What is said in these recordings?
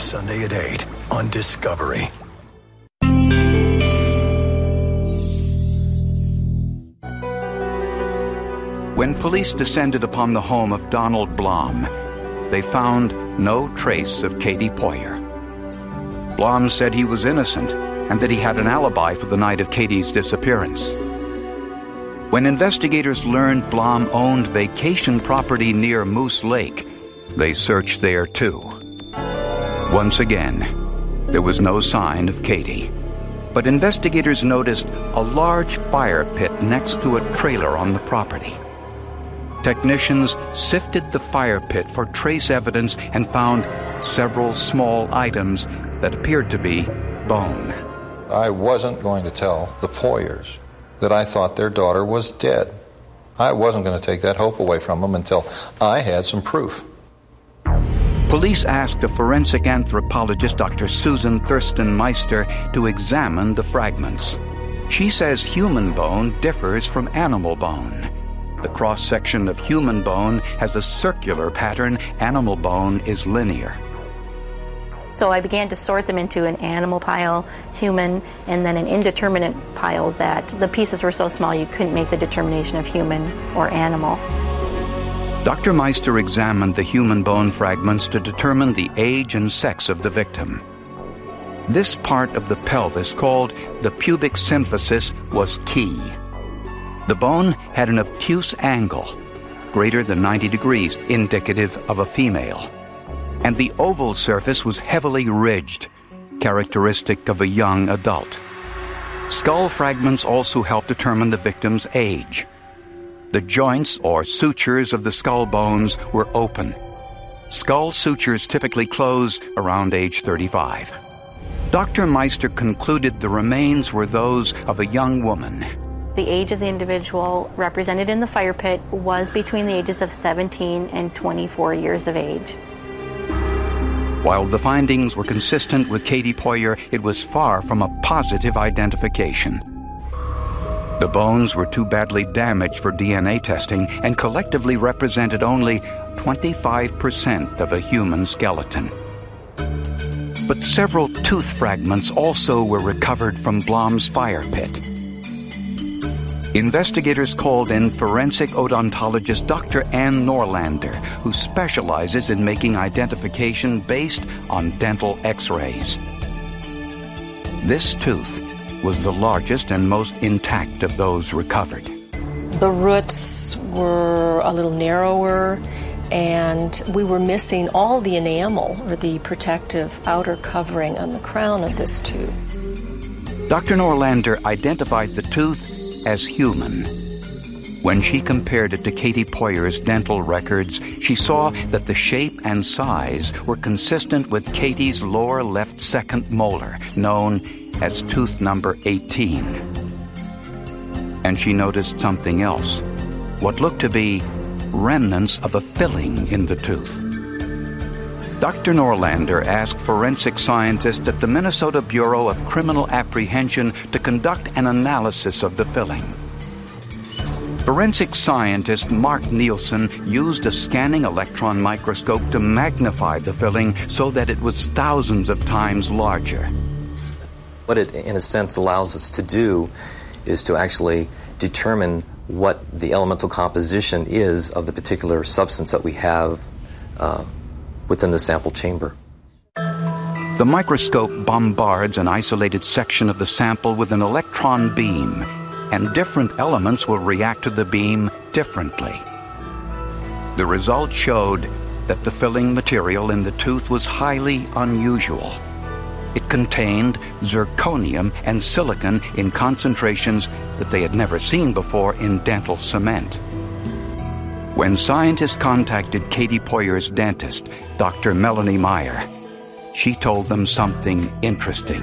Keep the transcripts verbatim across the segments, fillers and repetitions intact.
Sunday at eight on Discovery. When police descended upon the home of Donald Blom, they found no trace of Katie Poyer. Blom said he was innocent and that he had an alibi for the night of Katie's disappearance. When investigators learned Blom owned vacation property near Moose Lake, they searched there too. Once again, there was no sign of Katie. But investigators noticed a large fire pit next to a trailer on the property. Technicians sifted the fire pit for trace evidence and found several small items that appeared to be bone. I wasn't going to tell the Poyers that I thought their daughter was dead. I wasn't going to take that hope away from them until I had some proof. Police asked a forensic anthropologist, Doctor Susan Thurston Meister, to examine the fragments. She says human bone differs from animal bone. The cross-section of human bone has a circular pattern. Animal bone is linear. So I began to sort them into an animal pile, human, and then an indeterminate pile that the pieces were so small you couldn't make the determination of human or animal. Doctor Meister examined the human bone fragments to determine the age and sex of the victim. This part of the pelvis, called the pubic symphysis, was key. The bone had an obtuse angle, greater than ninety degrees, indicative of a female. And the oval surface was heavily ridged, characteristic of a young adult. Skull fragments also helped determine the victim's age. The joints or sutures of the skull bones were open. Skull sutures typically close around age thirty-five. Doctor Meister concluded the remains were those of a young woman. The age of the individual represented in the fire pit was between the ages of seventeen and twenty-four years of age. While the findings were consistent with Katie Poyer, it was far from a positive identification. The bones were too badly damaged for D N A testing and collectively represented only twenty-five percent of a human skeleton. But several tooth fragments also were recovered from Blom's fire pit. Investigators called in forensic odontologist Doctor Ann Norlander, who specializes in making identification based on dental x-rays. This tooth was the largest and most intact of those recovered. The roots were a little narrower, and we were missing all the enamel, or the protective outer covering on the crown of this tooth. Doctor Norlander identified the tooth as human. When she compared it to Katie Poyer's dental records, she saw that the shape and size were consistent with Katie's lower left second molar, known as tooth number eighteen. And she noticed something else, what looked to be remnants of a filling in the tooth. Doctor Norlander asked forensic scientists at the Minnesota Bureau of Criminal Apprehension to conduct an analysis of the filling. Forensic scientist Mark Nielsen used a scanning electron microscope to magnify the filling so that it was thousands of times larger. What it, in a sense, allows us to do is to actually determine what the elemental composition is of the particular substance that we have uh, within the sample chamber. The microscope bombards an isolated section of the sample with an electron beam, and different elements will react to the beam differently. The results showed that the filling material in the tooth was highly unusual. It contained zirconium and silicon in concentrations that they had never seen before in dental cement. When scientists contacted Katie Poyer's dentist, Doctor Melanie Meyer, she told them something interesting.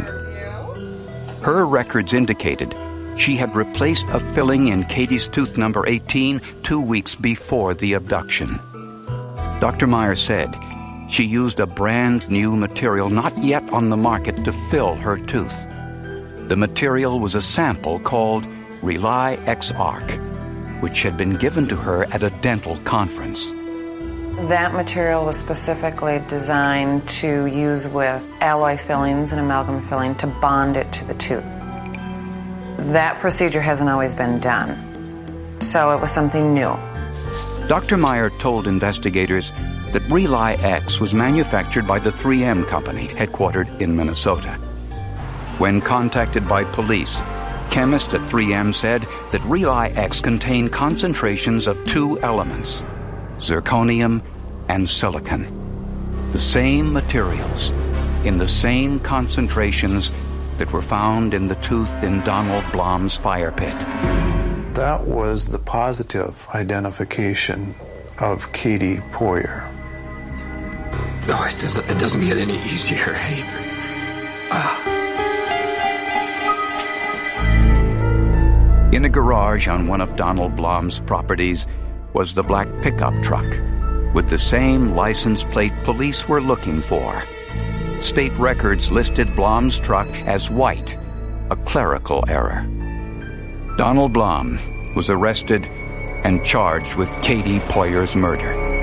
Her records indicated she had replaced a filling in Katie's tooth number eighteen two weeks before the abduction. Doctor Meyer said she used a brand new material not yet on the market to fill her tooth. The material was a sample called Rely X-Arc, which had been given to her at a dental conference. That material was specifically designed to use with alloy fillings and amalgam filling to bond it to the tooth. That procedure hasn't always been done, so it was something new. Doctor Meyer told investigators that Rely X was manufactured by the three M Company, headquartered in Minnesota. When contacted by police, chemists at three M said that Rely X contained concentrations of two elements, zirconium and silicon. The same materials, in the same concentrations that were found in the tooth in Donald Blom's fire pit. That was the positive identification of Katie Poyer. No, it doesn't, it doesn't get any easier. Ah. In a garage on one of Donald Blom's properties was the black pickup truck with the same license plate police were looking for. State records listed Blom's truck as white, a clerical error. Donald Blom was arrested and charged with Katie Poyer's murder.